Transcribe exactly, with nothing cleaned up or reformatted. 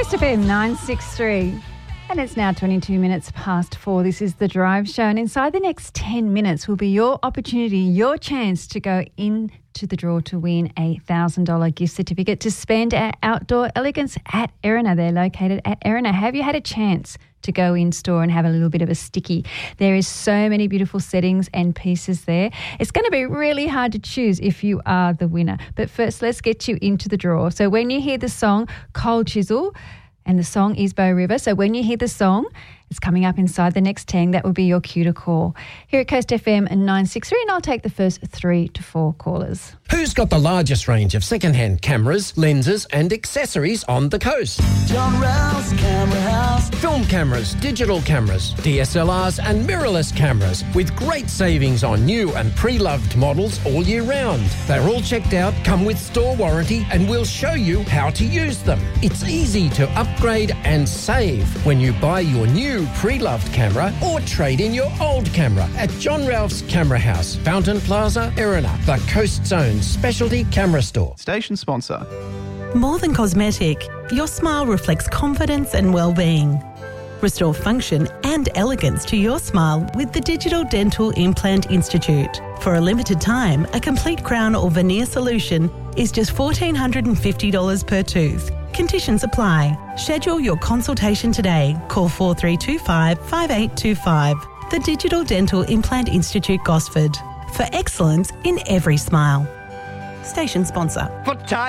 Coast F M nine sixty-three. And it's now twenty-two minutes past four. This is The Drive Show. And inside the next ten minutes will be your opportunity, your chance to go into the draw to win a one thousand dollars gift certificate to spend at Outdoor Elegance at Erina. They're located at Erina. Have you had a chance to go in store and have a little bit of a sticky? There is so many beautiful settings and pieces there. It's going to be really hard to choose if you are the winner. But first, let's get you into the draw. So when you hear the song Cold Chisel, and the song is Bow River. So when you hear the song, it's coming up inside the next ten. That will be your cue to call. Here at Coast F M nine sixty-three, and I'll take the first three to four callers. Who's got the largest range of second-hand cameras, lenses and accessories on the coast? John Rouse Camera House. Film cameras, digital cameras, D S L Rs and mirrorless cameras with great savings on new and pre-loved models all year round. They're all checked out, come with store warranty and we'll show you how to use them. It's easy to upgrade and save when you buy your new pre-loved camera or trade in your old camera at John Ralph's Camera House, Fountain Plaza, Erina, the Coast's own specialty camera store. Station sponsor. More than cosmetic, your smile reflects confidence and well-being. Restore function and elegance to your smile with the Digital Dental Implant Institute. For a limited time, a complete crown or veneer solution is just one thousand four hundred fifty dollars per tooth. Conditions apply. Schedule your consultation today. Call four three two five, five eight two five. The Digital Dental Implant Institute, Gosford. For excellence in every smile. Station sponsor. For time.